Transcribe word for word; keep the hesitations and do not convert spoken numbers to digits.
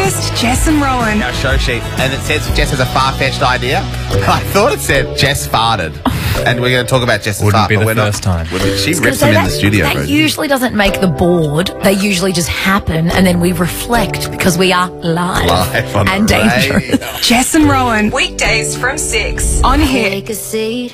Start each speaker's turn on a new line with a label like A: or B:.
A: breakfast, Jess and Rowan.
B: Our show sheet, and it says Jess has a far-fetched idea. I thought it said Jess farted, and we're going to talk about Jess's
C: Wouldn't
B: fart.
C: be
B: but
C: the
B: we're not-
C: first time.
B: Wouldn't- She
D: I was
B: rips
D: gonna
B: them in
D: say,
B: the studio.
D: That,
B: bro.
D: that usually doesn't make the board. They usually just happen, and then we reflect because we are live,
B: Live on
D: and
B: the radio.
D: dangerous.
A: Jess and Rowan.
E: Weekdays from six.
A: On Hit.
F: Take a seat.